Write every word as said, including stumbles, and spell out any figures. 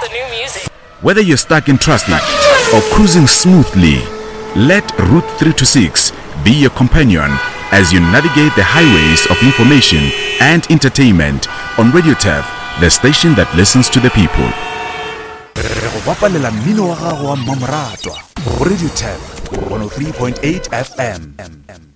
the new music. Whether you're stuck in traffic or cruising smoothly, let Route three twenty-six be your companion as you navigate the highways of information and entertainment on Radio Turf, the station that listens to the people. Re go bapalela mmino wa gago wa mmamoratwa go Radio Turf one oh three point eight F M.